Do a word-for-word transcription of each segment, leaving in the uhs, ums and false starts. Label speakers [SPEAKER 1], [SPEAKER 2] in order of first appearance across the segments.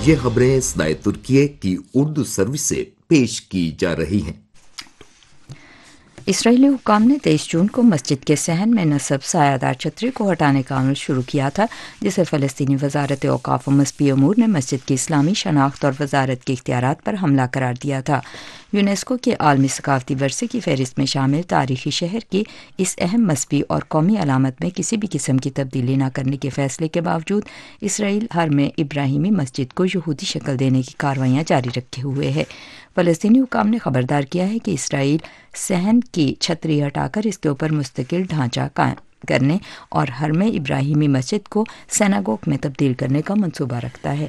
[SPEAKER 1] ये खबरें सदाए तुर्किये की उर्दू सर्विस से पेश की जा रही हैं।
[SPEAKER 2] इसराइली हुक्काम ने तेईस जून को मस्जिद के सहन में नस्ब सायादार छतरी को हटाने का अमल शुरू किया था, जिसे फ़लस्तीनी वजारत औकाफ व मसबी अमूर ने मस्जिद की इस्लामी शनाख्त और वजारत के इख्तियारात पर हमला करार दिया था। यूनेस्को के आलमी सकाफती वर्से की फहरिस्त में शामिल तारीखी शहर की इस अहम मसबी और कौमी अलामत में किसी भी किस्म की तब्दीली न करने के फैसले के बावजूद इसराइल हर में इब्राहिमी मस्जिद को यहूदी शक्ल देने की कार्रवाइयाँ जारी रखे हुए है। फ़लस्तीनी हुक्काम ने खबरदार किया है कि इसराइल सहन की छतरी हटाकर इसके ऊपर मुस्तकिल ढांचा कायम करने और हर में इब्राहिमी मस्जिद को सिनागोग में तब्दील करने का मंसूबा रखता है।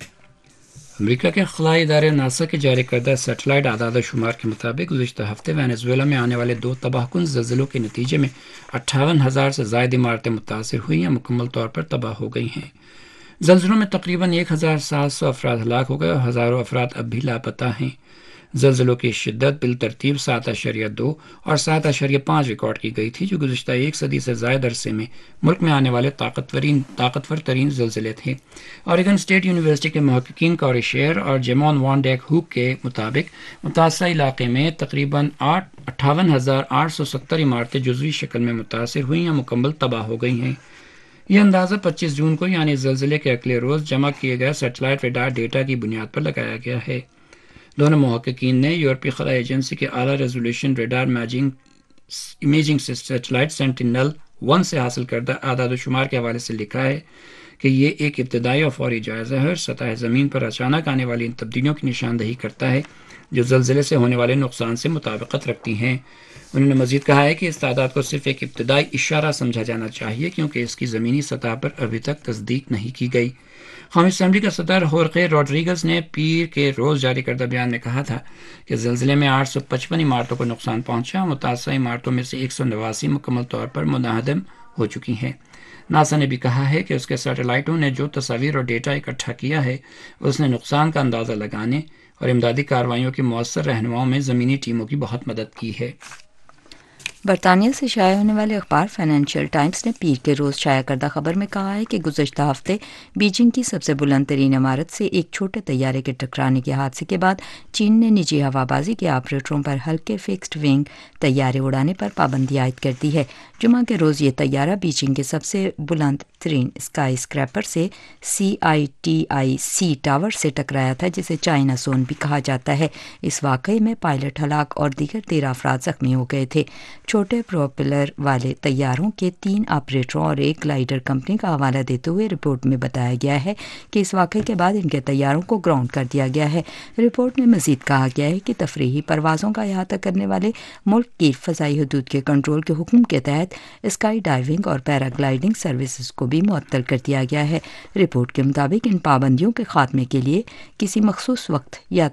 [SPEAKER 3] अमेरिका के खलाई इदारे नासा के जारी करदा सेटेलाइट आदाद शुमार के मुताबिक गुज़िश्ता हफ्ते वेनेजुएला में आने वाले दो तबाहकुन ज़लज़लों के नतीजे में अट्ठावन हज़ार से ज़ायद इमारतें मुतासर हुई या मुकम्मल तौर पर तबाह हो गई हैं। ज़लज़लों में तकरीबन एक हज़ार सात सौ अफराद हलाक हो गए और हज़ारों अफराद अब भी लापता हैं। ज़लज़लों की शिद्दत बिल तरतीब सात अशरिया दो और सात अशरिया पाँच रिकॉर्ड की गई थी, जो गुज़िश्ता एक सदी से ज़ायद अरसे में मुल्क में आने वाले ताकतवरीन ताकतवर तरीन ज़लज़ले थे। ऑरेगन स्टेट यूनिवर्सिटी के महक़क़ीन कॉरी शेयर और जेमॉन वॉन डेक हुक के मुताबिक मुतासरा इलाके में तकरीबन आठ अट्ठावन हज़ार आठ सौ सत्तर इमारतें जुज़वी शक्ल में मुतासर हुई या मुकम्मल तबाह हो गई हैं। यह अंदाज़ा पच्चीस जून को यानी ज़लज़ले के अगले रोज़ जमा किए गए सेटेलाइट रडार डेटा की बुनियाद पर लगाया गया है। दोनों महक़क़ीन ने यूरोपीय खला एजेंसी के आला resolution radar मैजिंग imaging satellite sentinel one से हासिल करदा आदाद शुमार के हवाले से लिखा है कि ये एक इब्तदाई और फौरी जायज़ा है और सतह ज़मीन पर अचानक आने वाली इन तब्दीलियों की निशानदही करता है जो ज़लज़ले से होने वाले नुकसान से मुताबिकत रखती हैं। उन्होंने मज़ीद कहा है कि इस तादाद को सिर्फ एक इब्तदाई इशारा समझा जाना चाहिए, क्योंकि इसकी ज़मीनी सतह पर अभी तक तस्दीक नहीं की गई। कौमी असम्बली का सदर होर्खे रोड्रिगस ने पीर के रोज़ जारी करदा बयान में कहा था कि ज़लज़ले में आठ सौ पचपन इमारतों को नुकसान पहुँचा। मुतासरा इमारतों में से एक सौ नवासी मुकम्मल तौर पर मुनहदम हो चुकी हैं। नासा ने भी कहा है कि उसके सैटेलाइटों ने जो तस्वीर और डेटा इकट्ठा किया है उसने नुकसान का अंदाज़ा लगाने और इमदादी कार्रवाइयों की मौसर रहनुमाओं में ज़मीनी टीमों की बहुत मदद की है।
[SPEAKER 2] बरतानिया से शाया होने वाले अखबार फाइनेंशियल टाइम्स ने पीर के रोज़ शाया करदा खबर में कहा है कि गुज़श्ता हफ्ते बीजिंग की सबसे बुलंद तरीन इमारत से एक छोटे तैयारे के टकराने के हादसे के बाद चीन ने निजी हवाबाजी के ऑपरेटरों पर हल्के फिक्स्ड विंग तैयारे उड़ाने पर पाबंदी आयद कर दी है। जुमा के रोज़ ये तैयारा बीजिंग के सबसे बुलंद तरीन स्काई स्क्रैपर से सी I T I C tower से टकराया था, जिसे चाइना सोन भी कहा जाता है। इस वाक़ये में पायलट हलाक और दीगर तेरह अफराद जख्मी हो गए थे। छोटे प्रोपेलर वाले तैयारों के तीन ऑपरेटरों और एक ग्लाइडर कंपनी का हवाला देते हुए रिपोर्ट में बताया गया है कि इस वाक़ये के बाद इनके तैयारों को ग्राउंड कर दिया गया है। रिपोर्ट में मज़ीद कहा गया है कि तफरीही परवाज़ों का अहाता करने वाले मुल्क की फ़ज़ाई हदूद के कंट्रोल के हुक्म के तहत स्काई डाइविंग और पैराग्लाइडिंग सर्विसेज को भी मुअत्तल कर दिया गया है। रिपोर्ट के मुताबिक इन पाबंदियों के खात्मे के लिए किसी मखसूस वक्त या